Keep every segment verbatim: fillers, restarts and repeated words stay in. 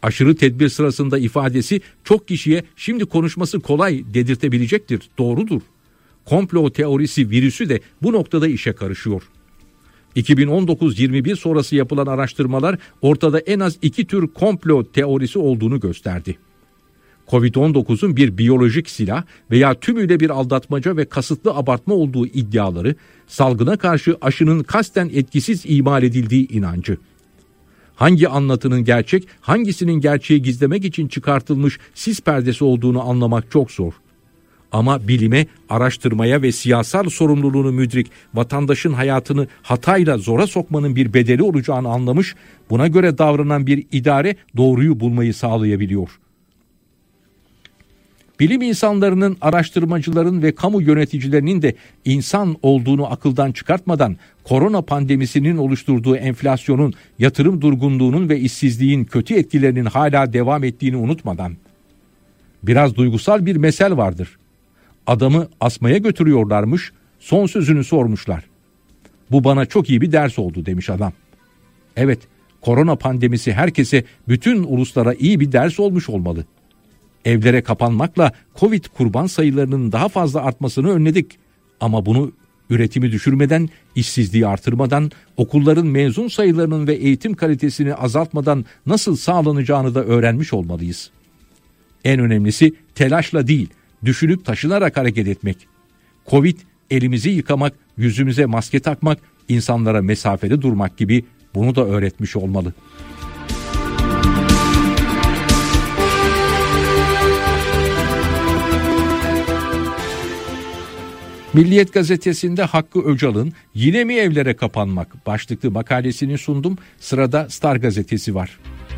Aşırı tedbir sırasında ifadesi çok kişiye şimdi konuşması kolay dedirtebilecektir. Doğrudur. Komplo teorisi virüsü de bu noktada işe karışıyor. iki bin on dokuz yirmi bir sonrası yapılan araştırmalar ortada en az iki tür komplo teorisi olduğunu gösterdi. kovid on dokuzun bir biyolojik silah veya tümüyle bir aldatmaca ve kasıtlı abartma olduğu iddiaları, salgına karşı aşının kasten etkisiz imal edildiği inancı. Hangi anlatının gerçek, hangisinin gerçeği gizlemek için çıkartılmış sis perdesi olduğunu anlamak çok zor. Ama bilime, araştırmaya ve siyasal sorumluluğunu müdrik vatandaşın hayatını hatayla zora sokmanın bir bedeli olacağını anlamış, buna göre davranan bir idare doğruyu bulmayı sağlayabiliyor. Bilim insanlarının, araştırmacıların ve kamu yöneticilerinin de insan olduğunu akıldan çıkartmadan korona pandemisinin oluşturduğu enflasyonun, yatırım durgunluğunun ve işsizliğin kötü etkilerinin hala devam ettiğini unutmadan. Biraz duygusal bir mesel vardır. Adamı asmaya götürüyorlarmış, son sözünü sormuşlar. Bu bana çok iyi bir ders oldu demiş adam. Evet, korona pandemisi herkese, bütün uluslara iyi bir ders olmuş olmalı. Evlere kapanmakla Covid kurban sayılarının daha fazla artmasını önledik. Ama bunu üretimi düşürmeden, işsizliği artırmadan, okulların mezun sayılarının ve eğitim kalitesini azaltmadan nasıl sağlanacağını da öğrenmiş olmalıyız. En önemlisi telaşla değil, düşünüp taşınarak hareket etmek. Covid, elimizi yıkamak, yüzümüze maske takmak, insanlara mesafede durmak gibi, bunu da öğretmiş olmalı. Milliyet gazetesinde Hakkı Öcal'ın "Yine mi evlere kapanmak?" başlıklı makalesini sundum. Sırada Star gazetesi var.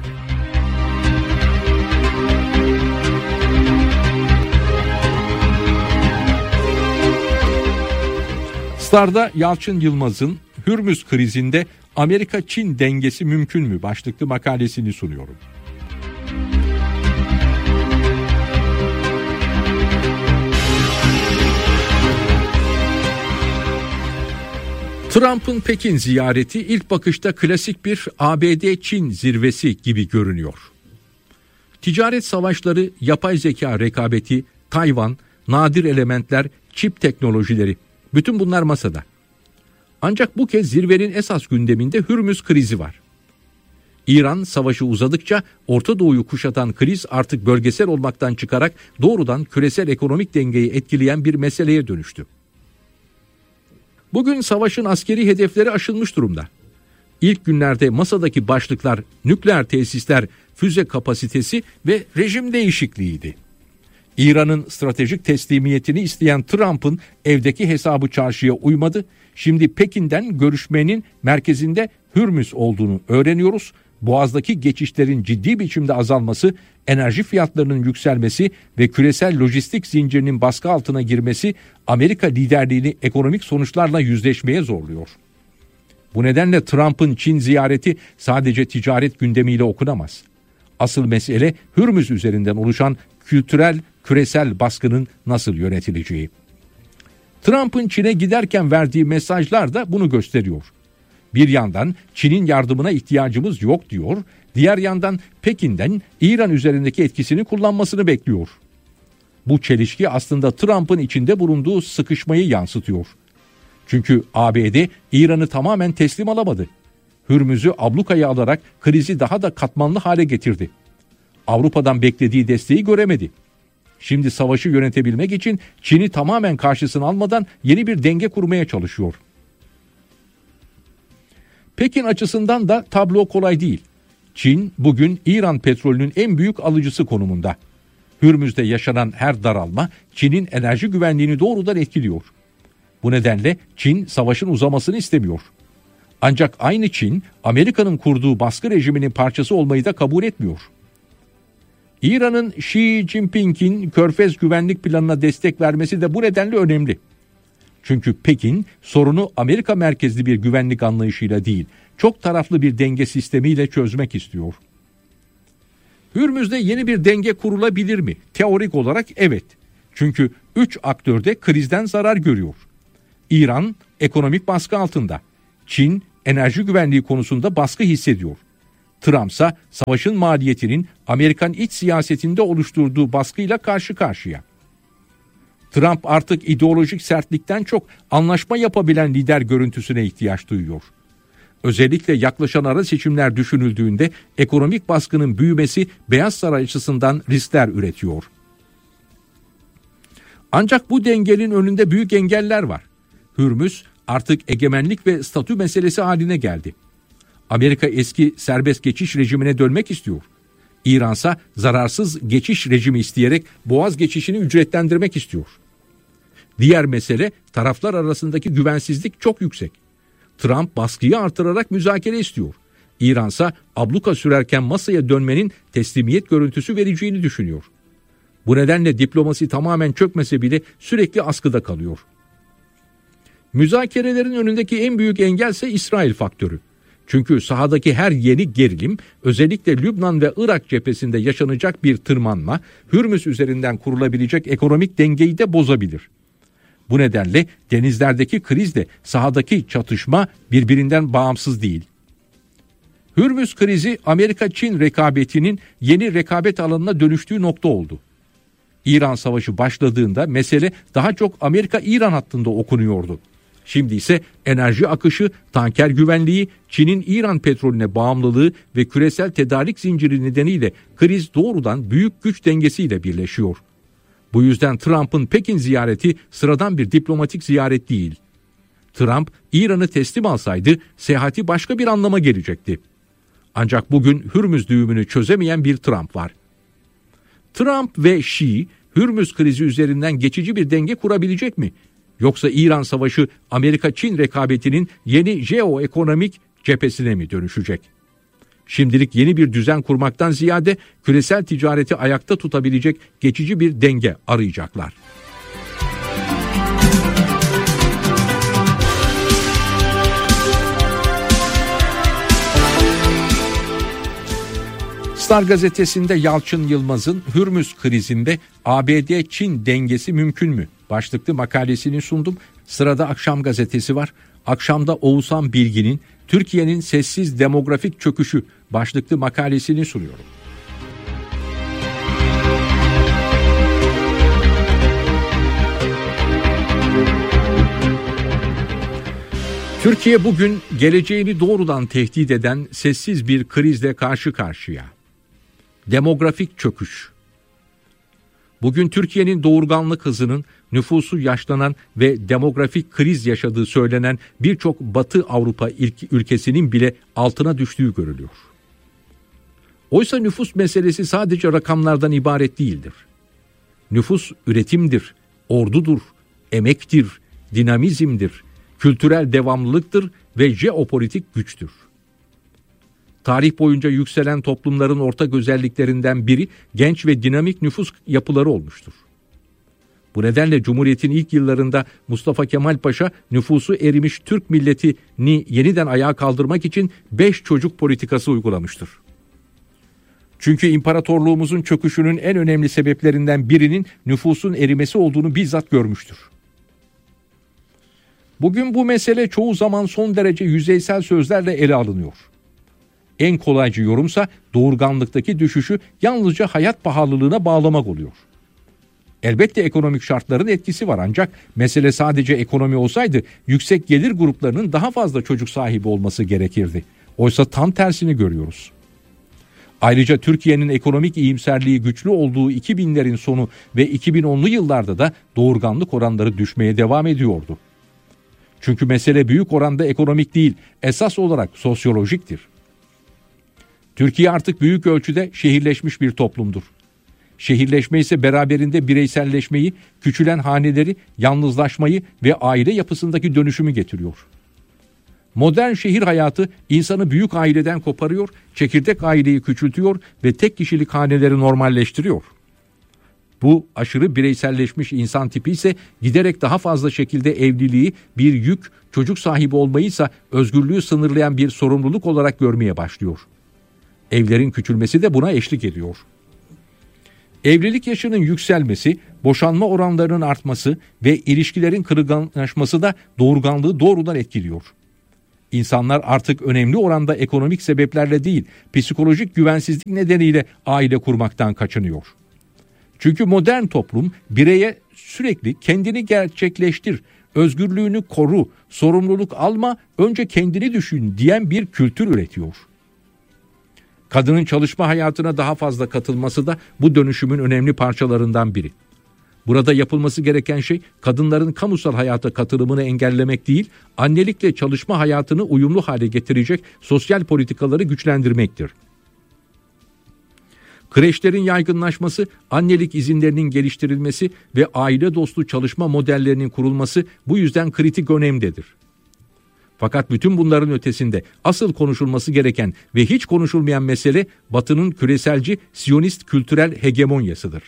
Star'da Yalçın Yılmaz'ın "Hürmüz krizinde Amerika-Çin dengesi mümkün mü?" başlıklı makalesini sunuyorum. Trump'ın Pekin ziyareti ilk bakışta klasik bir A B D-Çin zirvesi gibi görünüyor. Ticaret savaşları, yapay zeka rekabeti, Tayvan, nadir elementler, çip teknolojileri, bütün bunlar masada. Ancak bu kez zirvenin esas gündeminde Hürmüz krizi var. İran savaşı uzadıkça Orta Doğu'yu kuşatan kriz artık bölgesel olmaktan çıkarak doğrudan küresel ekonomik dengeyi etkileyen bir meseleye dönüştü. Bugün savaşın askeri hedefleri aşılmış durumda. İlk günlerde masadaki başlıklar nükleer tesisler, füze kapasitesi ve rejim değişikliğiydi. İran'ın stratejik teslimiyetini isteyen Trump'ın evdeki hesabı çarşıya uymadı. Şimdi Pekin'den görüşmenin merkezinde Hürmüz olduğunu öğreniyoruz. Boğaz'daki geçişlerin ciddi biçimde azalması, enerji fiyatlarının yükselmesi ve küresel lojistik zincirinin baskı altına girmesi Amerika liderliğini ekonomik sonuçlarla yüzleşmeye zorluyor. Bu nedenle Trump'ın Çin ziyareti sadece ticaret gündemiyle okunamaz. Asıl mesele Hürmüz üzerinden oluşan kültürel küresel baskının nasıl yönetileceği. Trump'ın Çin'e giderken verdiği mesajlar da bunu gösteriyor. Bir yandan Çin'in yardımına ihtiyacımız yok diyor, diğer yandan Pekin'den İran üzerindeki etkisini kullanmasını bekliyor. Bu çelişki aslında Trump'ın içinde bulunduğu sıkışmayı yansıtıyor. Çünkü A B D İran'ı tamamen teslim alamadı. Hürmüz'ü ablukaya alarak krizi daha da katmanlı hale getirdi. Avrupa'dan beklediği desteği göremedi. Şimdi savaşı yönetebilmek için Çin'i tamamen karşısına almadan yeni bir denge kurmaya çalışıyor. Pekin açısından da tablo kolay değil. Çin bugün İran petrolünün en büyük alıcısı konumunda. Hürmüz'de yaşanan her daralma Çin'in enerji güvenliğini doğrudan etkiliyor. Bu nedenle Çin savaşın uzamasını istemiyor. Ancak aynı Çin Amerika'nın kurduğu baskı rejiminin parçası olmayı da kabul etmiyor. İran'ın Xi Jinping'in Körfez Güvenlik Planı'na destek vermesi de bu nedenle önemli. Çünkü Pekin sorunu Amerika merkezli bir güvenlik anlayışıyla değil, çok taraflı bir denge sistemiyle çözmek istiyor. Hürmüz'de yeni bir denge kurulabilir mi? Teorik olarak evet. Çünkü üç aktör de krizden zarar görüyor. İran ekonomik baskı altında. Çin enerji güvenliği konusunda baskı hissediyor. Trump'sa savaşın maliyetinin Amerikan iç siyasetinde oluşturduğu baskıyla karşı karşıya. Trump artık ideolojik sertlikten çok anlaşma yapabilen lider görüntüsüne ihtiyaç duyuyor. Özellikle yaklaşan ara seçimler düşünüldüğünde ekonomik baskının büyümesi Beyaz Saray açısından riskler üretiyor. Ancak bu dengenin önünde büyük engeller var. Hürmüz artık egemenlik ve statü meselesi haline geldi. Amerika eski serbest geçiş rejimine dönmek istiyor. İransa zararsız geçiş rejimi isteyerek boğaz geçişini ücretlendirmek istiyor. Diğer mesele, taraflar arasındaki güvensizlik çok yüksek. Trump baskıyı artırarak müzakere istiyor. İransa abluka sürerken masaya dönmenin teslimiyet görüntüsü vereceğini düşünüyor. Bu nedenle diplomasi tamamen çökmese bile sürekli askıda kalıyor. Müzakerelerin önündeki en büyük engelse İsrail faktörü. Çünkü sahadaki her yeni gerilim, özellikle Lübnan ve Irak cephesinde yaşanacak bir tırmanma, Hürmüz üzerinden kurulabilecek ekonomik dengeyi de bozabilir. Bu nedenle denizlerdeki krizle sahadaki çatışma birbirinden bağımsız değil. Hürmüz krizi Amerika-Çin rekabetinin yeni rekabet alanına dönüştüğü nokta oldu. İran Savaşı başladığında mesele daha çok Amerika-İran hattında okunuyordu. Şimdi ise enerji akışı, tanker güvenliği, Çin'in İran petrolüne bağımlılığı ve küresel tedarik zinciri nedeniyle kriz doğrudan büyük güç dengesiyle birleşiyor. Bu yüzden Trump'ın Pekin ziyareti sıradan bir diplomatik ziyaret değil. Trump İran'ı teslim alsaydı seyahati başka bir anlama gelecekti. Ancak bugün Hürmüz düğümünü çözemeyen bir Trump var. Trump ve Xi Hürmüz krizi üzerinden geçici bir denge kurabilecek mi? Yoksa İran Savaşı Amerika-Çin rekabetinin yeni jeoekonomik cephesine mi dönüşecek? Şimdilik yeni bir düzen kurmaktan ziyade küresel ticareti ayakta tutabilecek geçici bir denge arayacaklar. Star gazetesinde Yalçın Yılmaz'ın Hürmüz krizinde A B D-Çin dengesi mümkün mü başlıklı makalesini sundum. Sırada Akşam gazetesi var. Akşamda Oğuzhan Bilgin'in Türkiye'nin sessiz demografik çöküşü başlıklı makalesini sunuyorum. Türkiye bugün geleceğini doğrudan tehdit eden sessiz bir krizle karşı karşıya. Demografik çöküş. Bugün Türkiye'nin doğurganlık hızının nüfusu yaşlanan ve demografik kriz yaşadığı söylenen birçok Batı Avrupa ülkesinin bile altına düştüğü görülüyor. Oysa nüfus meselesi sadece rakamlardan ibaret değildir. Nüfus üretimdir, ordudur, emektir, dinamizmdir, kültürel devamlılıktır ve jeopolitik güçtür. Tarih boyunca yükselen toplumların ortak özelliklerinden biri genç ve dinamik nüfus yapıları olmuştur. Bu nedenle Cumhuriyet'in ilk yıllarında Mustafa Kemal Paşa nüfusu erimiş Türk milletini yeniden ayağa kaldırmak için beş çocuk politikası uygulamıştır. Çünkü imparatorluğumuzun çöküşünün en önemli sebeplerinden birinin nüfusun erimesi olduğunu bizzat görmüştür. Bugün bu mesele çoğu zaman son derece yüzeysel sözlerle ele alınıyor. En kolaycı yorumsa doğurganlıktaki düşüşü yalnızca hayat pahalılığına bağlamak oluyor. Elbette ekonomik şartların etkisi var, ancak mesele sadece ekonomi olsaydı yüksek gelir gruplarının daha fazla çocuk sahibi olması gerekirdi. Oysa tam tersini görüyoruz. Ayrıca Türkiye'nin ekonomik iyimserliği güçlü olduğu iki binlerin sonu ve iki bin onlu yıllarda da doğurganlık oranları düşmeye devam ediyordu. Çünkü mesele büyük oranda ekonomik değil, esas olarak sosyolojiktir. Türkiye artık büyük ölçüde şehirleşmiş bir toplumdur. Şehirleşme ise beraberinde bireyselleşmeyi, küçülen haneleri, yalnızlaşmayı ve aile yapısındaki dönüşümü getiriyor. Modern şehir hayatı insanı büyük aileden koparıyor, çekirdek aileyi küçültüyor ve tek kişilik haneleri normalleştiriyor. Bu aşırı bireyselleşmiş insan tipi ise giderek daha fazla şekilde evliliği bir yük, çocuk sahibi olmayı ise özgürlüğü sınırlayan bir sorumluluk olarak görmeye başlıyor. Evlerin küçülmesi de buna eşlik ediyor. Evlilik yaşının yükselmesi, boşanma oranlarının artması ve ilişkilerin kırılganlaşması da doğurganlığı doğrudan etkiliyor. İnsanlar artık önemli oranda ekonomik sebeplerle değil, psikolojik güvensizlik nedeniyle aile kurmaktan kaçınıyor. Çünkü modern toplum bireye sürekli kendini gerçekleştir, özgürlüğünü koru, sorumluluk alma, önce kendini düşün diyen bir kültür üretiyor. Kadının çalışma hayatına daha fazla katılması da bu dönüşümün önemli parçalarından biri. Burada yapılması gereken şey kadınların kamusal hayata katılımını engellemek değil, annelikle çalışma hayatını uyumlu hale getirecek sosyal politikaları güçlendirmektir. Kreşlerin yaygınlaşması, annelik izinlerinin geliştirilmesi ve aile dostu çalışma modellerinin kurulması bu yüzden kritik önemdedir. Fakat bütün bunların ötesinde asıl konuşulması gereken ve hiç konuşulmayan mesele Batı'nın küreselci, Siyonist kültürel hegemonyasıdır.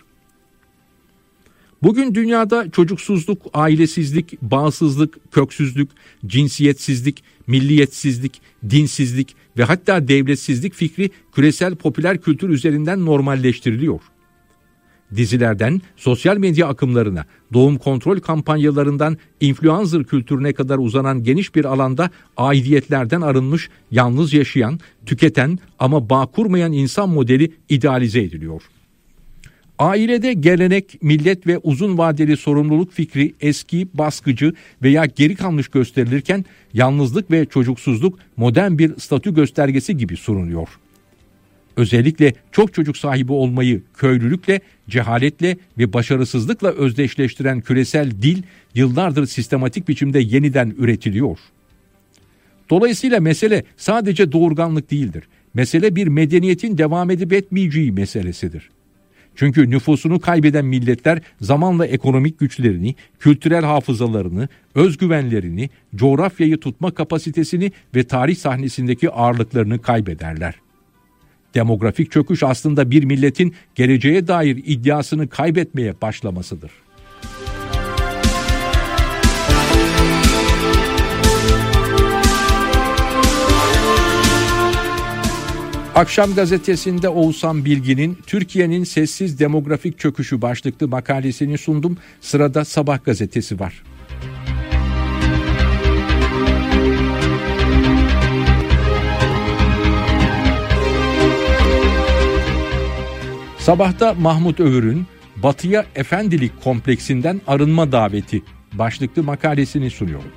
Bugün dünyada çocuksuzluk, ailesizlik, bağımsızlık, köksüzlük, cinsiyetsizlik, milliyetsizlik, dinsizlik ve hatta devletsizlik fikri küresel popüler kültür üzerinden normalleştiriliyor. Dizilerden sosyal medya akımlarına, doğum kontrol kampanyalarından influencer kültürüne kadar uzanan geniş bir alanda aidiyetlerden arınmış, yalnız yaşayan, tüketen ama bağ kurmayan insan modeli idealize ediliyor. Ailede gelenek, millet ve uzun vadeli sorumluluk fikri eski, baskıcı veya geri kalmış gösterilirken yalnızlık ve çocuksuzluk modern bir statü göstergesi gibi sunuluyor. Özellikle çok çocuk sahibi olmayı köylülükle, cehaletle ve başarısızlıkla özdeşleştiren küresel dil yıllardır sistematik biçimde yeniden üretiliyor. Dolayısıyla mesele sadece doğurganlık değildir. Mesele bir medeniyetin devam edip etmeyeceği meselesidir. Çünkü nüfusunu kaybeden milletler zamanla ekonomik güçlerini, kültürel hafızalarını, özgüvenlerini, coğrafyayı tutma kapasitesini ve tarih sahnesindeki ağırlıklarını kaybederler. Demografik çöküş aslında bir milletin geleceğe dair iddiasını kaybetmeye başlamasıdır. Akşam gazetesinde Oğuzhan Bilgin'in Türkiye'nin sessiz demografik çöküşü başlıklı makalesini sundum. Sırada Sabah gazetesi var. Sabah'ta Mahmut Övür'ün Batı'ya efendilik kompleksinden arınma daveti başlıklı makalesini sunuyorum.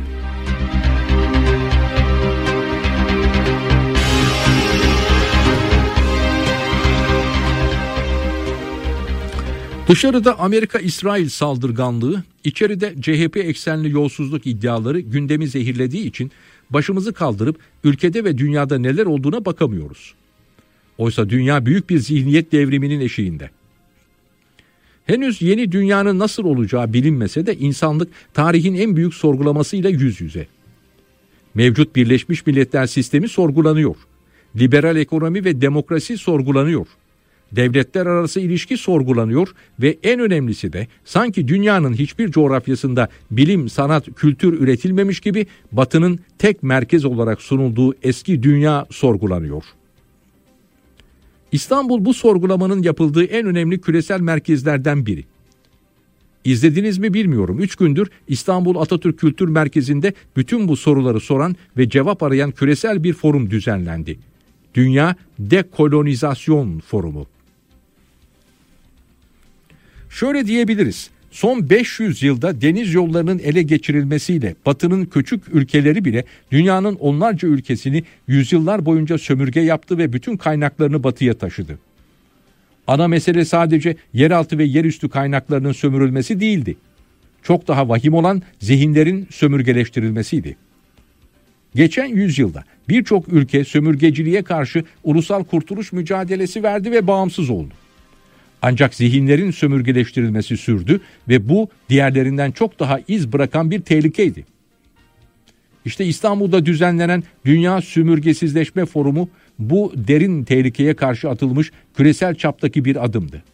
Dışarıda Amerika-İsrail saldırganlığı, içeride C H P eksenli yolsuzluk iddiaları gündemi zehirlediği için başımızı kaldırıp ülkede ve dünyada neler olduğuna bakamıyoruz. Oysa dünya büyük bir zihniyet devriminin eşiğinde. Henüz yeni dünyanın nasıl olacağı bilinmese de insanlık tarihin en büyük sorgulamasıyla yüz yüze. Mevcut Birleşmiş Milletler sistemi sorgulanıyor. Liberal ekonomi ve demokrasi sorgulanıyor. Devletler arası ilişki sorgulanıyor ve en önemlisi de sanki dünyanın hiçbir coğrafyasında bilim, sanat, kültür üretilmemiş gibi Batı'nın tek merkez olarak sunulduğu eski dünya sorgulanıyor. İstanbul bu sorgulamanın yapıldığı en önemli küresel merkezlerden biri. İzlediniz mi bilmiyorum. Üç gündür İstanbul Atatürk Kültür Merkezi'nde bütün bu soruları soran ve cevap arayan küresel bir forum düzenlendi. Dünya Dekolonizasyon Forumu. Şöyle diyebiliriz. Son beş yüz yılda deniz yollarının ele geçirilmesiyle Batı'nın küçük ülkeleri bile dünyanın onlarca ülkesini yüzyıllar boyunca sömürge yaptı ve bütün kaynaklarını Batı'ya taşıdı. Ana mesele sadece yeraltı ve yerüstü kaynaklarının sömürülmesi değildi. Çok daha vahim olan zihinlerin sömürgeleştirilmesiydi. Geçen yüzyılda birçok ülke sömürgeciliğe karşı ulusal kurtuluş mücadelesi verdi ve bağımsız oldu. Ancak zihinlerin sömürgeleştirilmesi sürdü ve bu diğerlerinden çok daha iz bırakan bir tehlikeydi. İşte İstanbul'da düzenlenen Dünya Sömürgesizleşme Forumu bu derin tehlikeye karşı atılmış küresel çaptaki bir adımdı.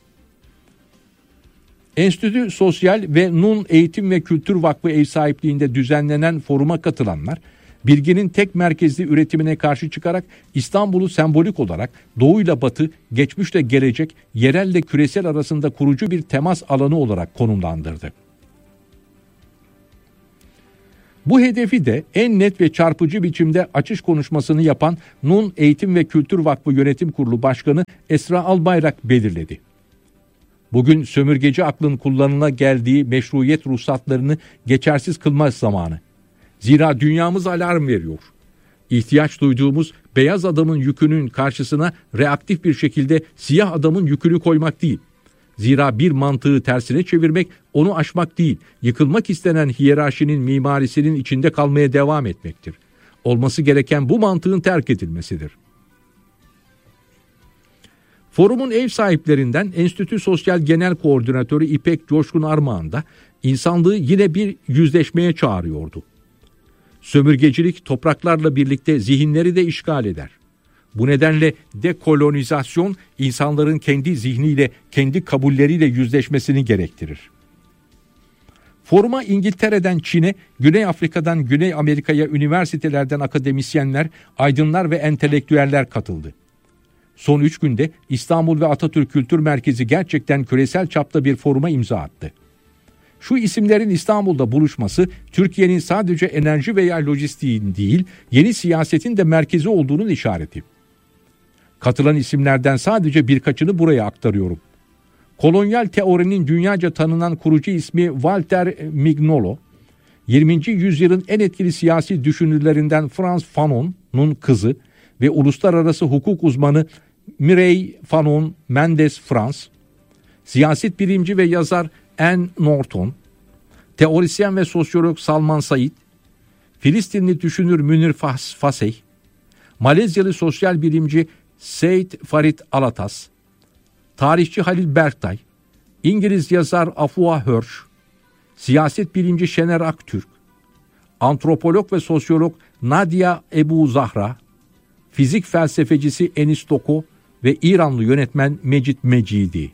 Enstitü Sosyal ve Nun Eğitim ve Kültür Vakfı ev sahipliğinde düzenlenen foruma katılanlar, bilginin tek merkezli üretimine karşı çıkarak İstanbul'u sembolik olarak doğuyla batı, geçmişle gelecek, yerelle küresel arasında kurucu bir temas alanı olarak konumlandırdı. Bu hedefi de en net ve çarpıcı biçimde açış konuşmasını yapan Nun Eğitim ve Kültür Vakfı Yönetim Kurulu Başkanı Esra Albayrak belirledi. Bugün sömürgeci aklın kullanıla geldiği meşruiyet ruhsatlarını geçersiz kılma zamanı. Zira dünyamız alarm veriyor. İhtiyaç duyduğumuz beyaz adamın yükünün karşısına reaktif bir şekilde siyah adamın yükünü koymak değil. Zira bir mantığı tersine çevirmek, onu aşmak değil, yıkılmak istenen hiyerarşinin mimarisinin içinde kalmaya devam etmektir. Olması gereken bu mantığın terk edilmesidir. Forumun ev sahiplerinden Enstitü Sosyal Genel Koordinatörü İpek Coşkun Armağan da insanlığı yine bir yüzleşmeye çağırıyordu. Sömürgecilik topraklarla birlikte zihinleri de işgal eder. Bu nedenle dekolonizasyon insanların kendi zihniyle, kendi kabulleriyle yüzleşmesini gerektirir. Foruma İngiltere'den Çin'e, Güney Afrika'dan Güney Amerika'ya üniversitelerden akademisyenler, aydınlar ve entelektüeller katıldı. Son üç günde İstanbul ve Atatürk Kültür Merkezi gerçekten küresel çapta bir foruma imza attı. Şu isimlerin İstanbul'da buluşması, Türkiye'nin sadece enerji veya lojistiğin değil, yeni siyasetin de merkezi olduğunun işareti. Katılan isimlerden sadece birkaçını buraya aktarıyorum. Kolonyal teorinin dünyaca tanınan kurucu ismi Walter Mignolo, yirminci yüzyılın en etkili siyasi düşünürlerinden Frantz Fanon'un kızı ve uluslararası hukuk uzmanı Mireille Fanon Mendes Frans, siyaset bilimci ve yazar Anne Norton, teorisyen ve sosyolog Salman Said, Filistinli düşünür Münir Faseh, Malezyalı sosyal bilimci Seyyid Farid Alatas, tarihçi Halil Berktay, İngiliz yazar Afua Hirsch, siyaset bilimci Şener Aktürk, antropolog ve sosyolog Nadia Ebu Zahra, fizik felsefecisi Enis Doko ve İranlı yönetmen Mecit Mecidi.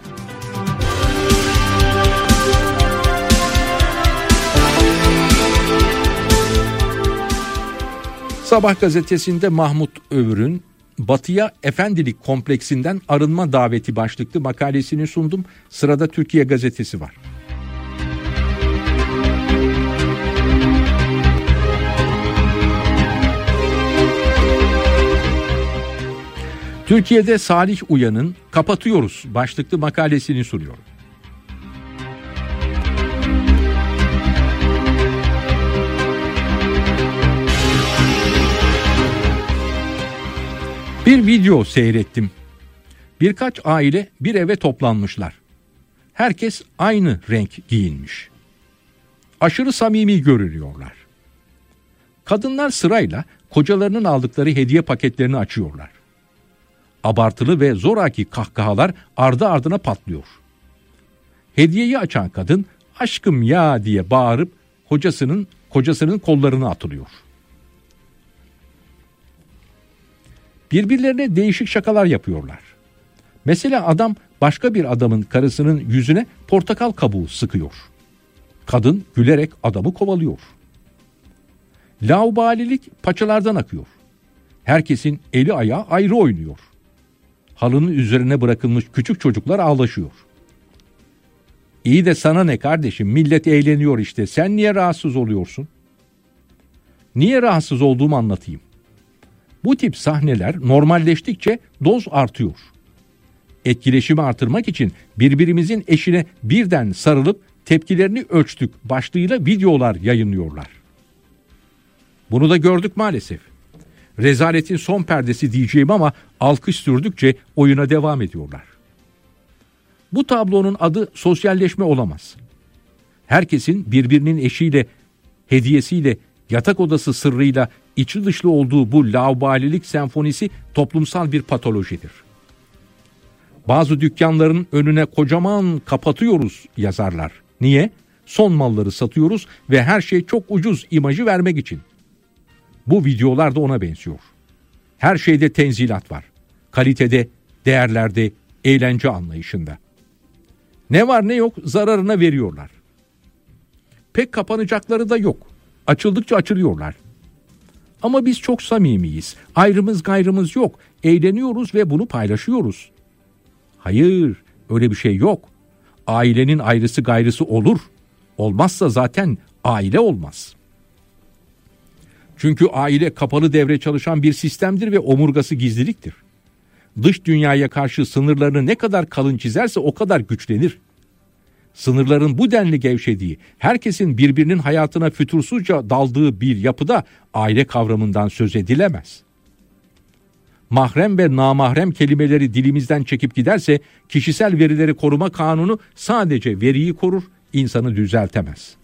Sabah gazetesinde Mahmut Övür'ün Batı'ya efendilik kompleksinden arınma daveti başlıklı makalesini sundum. Sırada Türkiye gazetesi var. Türkiye'de Salih Uyan'ın Kapatıyoruz başlıklı makalesini sunuyorum. Bir video seyrettim. Birkaç aile bir eve toplanmışlar. Herkes aynı renk giyinmiş. Aşırı samimi görünüyorlar. Kadınlar sırayla kocalarının aldıkları hediye paketlerini açıyorlar. Abartılı ve zoraki kahkahalar ardı ardına patlıyor. Hediyeyi açan kadın aşkım ya diye bağırıp kocasının kocasının kollarına atılıyor. Birbirlerine değişik şakalar yapıyorlar. Mesela adam başka bir adamın karısının yüzüne portakal kabuğu sıkıyor. Kadın gülerek adamı kovalıyor. Laubalilik paçalardan akıyor. Herkesin eli ayağı ayrı oynuyor. Halının üzerine bırakılmış küçük çocuklar ağlaşıyor. İyi de sana ne kardeşim, millet eğleniyor işte, sen niye rahatsız oluyorsun? Niye rahatsız olduğumu anlatayım. Bu tip sahneler normalleştikçe doz artıyor. Etkileşimi artırmak için birbirimizin eşine birden sarılıp tepkilerini ölçtük başlığıyla videolar yayınlıyorlar. Bunu da gördük maalesef. Rezaletin son perdesi diyeceğim ama alkış sürdükçe oyuna devam ediyorlar. Bu tablonun adı sosyalleşme olamaz. Herkesin birbirinin eşiyle, hediyesiyle, yatak odası sırrıyla içi dışlı olduğu bu laubalilik senfonisi toplumsal bir patolojidir. Bazı dükkanların önüne kocaman kapatıyoruz yazarlar. Niye? Son malları satıyoruz ve her şey çok ucuz imajı vermek için. Bu videolar da ona benziyor. Her şeyde tenzilat var. Kalitede, değerlerde, eğlence anlayışında. Ne var ne yok zararına veriyorlar. Pek kapanacakları da yok. Açıldıkça açılıyorlar. Ama biz çok samimiyiz. Ayrımız gayrımız yok. Eğleniyoruz ve bunu paylaşıyoruz. Hayır, öyle bir şey yok. Ailenin ayrısı gayrısı olur. Olmazsa zaten aile olmaz. Çünkü aile kapalı devre çalışan bir sistemdir ve omurgası gizliliktir. Dış dünyaya karşı sınırlarını ne kadar kalın çizerse o kadar güçlenir. Sınırların bu denli gevşediği, herkesin birbirinin hayatına fütursuzca daldığı bir yapıda aile kavramından söz edilemez. Mahrem ve namahrem kelimeleri dilimizden çekip giderse kişisel verileri koruma kanunu sadece veriyi korur, insanı düzeltemez.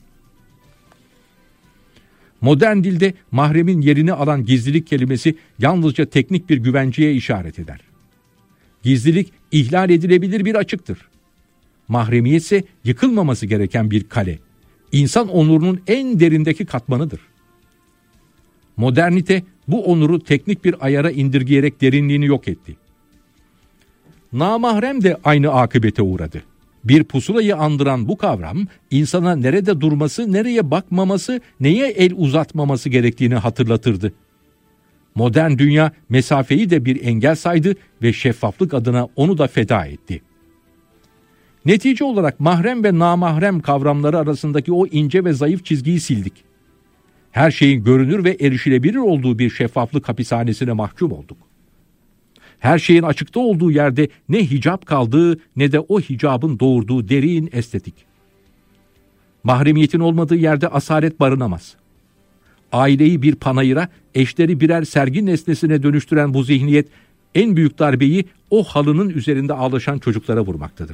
Modern dilde mahremin yerini alan gizlilik kelimesi yalnızca teknik bir güvenceye işaret eder. Gizlilik ihlal edilebilir bir açıktır. Mahremiyet ise yıkılmaması gereken bir kale. İnsan onurunun en derindeki katmanıdır. Modernite bu onuru teknik bir ayara indirgeyerek derinliğini yok etti. Namahrem de aynı akıbete uğradı. Bir pusulayı andıran bu kavram insana nerede durması, nereye bakmaması, neye el uzatmaması gerektiğini hatırlatırdı. Modern dünya mesafeyi de bir engel saydı ve şeffaflık adına onu da feda etti. Netice olarak mahrem ve namahrem kavramları arasındaki o ince ve zayıf çizgiyi sildik. Her şeyin görünür ve erişilebilir olduğu bir şeffaflık hapishanesine mahkum olduk. Her şeyin açıkta olduğu yerde ne hicap kaldığı ne de o hicabın doğurduğu derin estetik. Mahremiyetin olmadığı yerde asalet barınamaz. Aileyi bir panayıra, eşleri birer sergi nesnesine dönüştüren bu zihniyet en büyük darbeyi o halının üzerinde ağlaşan çocuklara vurmaktadır.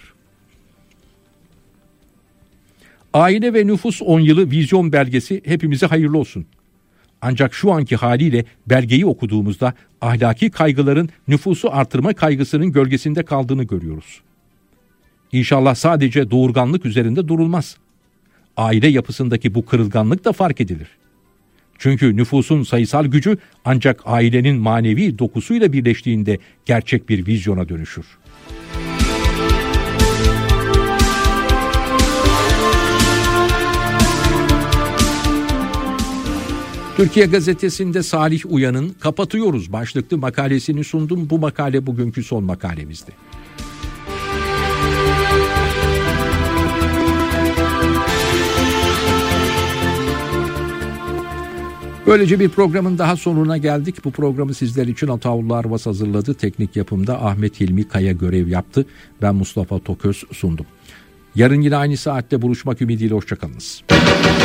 Aile ve Nüfus on yılı vizyon belgesi hepimize hayırlı olsun. Ancak şu anki haliyle belgeyi okuduğumuzda ahlaki kaygıların nüfusu artırma kaygısının gölgesinde kaldığını görüyoruz. İnşallah sadece doğurganlık üzerinde durulmaz. Aile yapısındaki bu kırılganlık da fark edilir. Çünkü nüfusun sayısal gücü ancak ailenin manevi dokusuyla birleştiğinde gerçek bir vizyona dönüşür. Türkiye Gazetesi'nde Salih Uyan'ın "Kapatıyoruz" başlıklı makalesini sundum. Bu makale bugünkü son makalemizdi. Böylece bir programın daha sonuna geldik. Bu programı sizler için Ataullah Arvas hazırladı. Teknik yapımda Ahmet Hilmi Kaya görev yaptı. Ben Mustafa Toköz sundum. Yarın yine aynı saatte buluşmak ümidiyle hoşçakalınız.